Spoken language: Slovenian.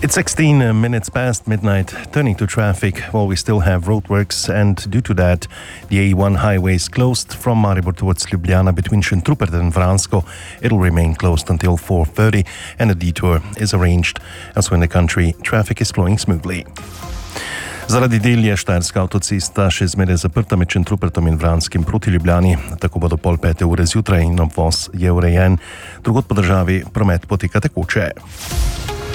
It's 16 minutes past midnight. Turning to traffic, well, we still have roadworks, and due to that, the A1 highway is closed from Maribor towards Ljubljana between Šentrupert and Vransko. It'll remain closed until 4:30, and a detour is arranged. Elsewhere in the country, traffic is flowing smoothly. Zaradi del je Štajerska avtocesta še zmeraj zaprta med Šentrupertom in Vranskim proti Ljubljani. Tako bo do 4:30 zjutraj in obvoz je urejen. Drugod po državi promet poteka tekoče.